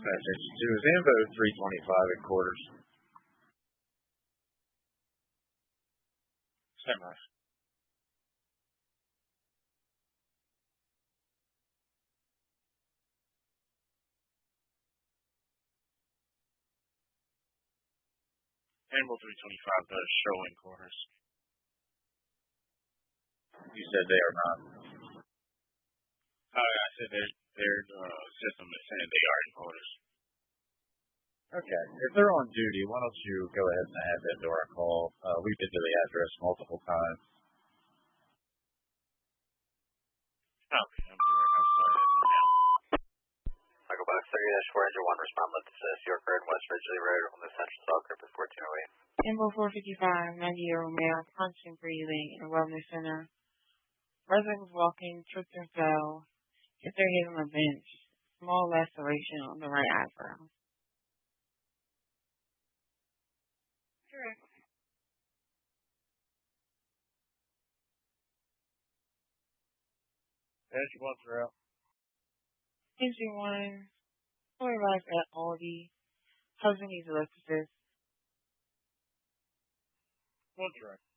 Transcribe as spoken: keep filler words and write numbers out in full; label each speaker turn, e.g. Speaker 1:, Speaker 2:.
Speaker 1: That's fifty-two. Is Ambo three twenty-five at quarters?
Speaker 2: Semi. Ambo three twenty-five does show in quarters.
Speaker 1: You said they are not.
Speaker 2: Uh, I said their their uh, system is saying they are in quarters.
Speaker 1: Okay. If they're on duty, why don't you go ahead and add them to our call? Uh, we've been to the address multiple times.
Speaker 2: Okay, I'm doing it. I'm sorry. Now.
Speaker 3: Michael Box thirty dash four engine one respond with assist York Road West Ridgely Road on the Central Cell Group is fourteen oh eight.
Speaker 4: Info four fifty-five, ninety-year-old male, punching, breathing, in a wellness center. Resident was walking, tripped and fell, hit their head on a bench, small laceration on the right eyebrow. Correct.
Speaker 2: Energy one throughout.
Speaker 4: Engine one, fully arrived at Aldi. Husband needs electricist.
Speaker 2: One throughout.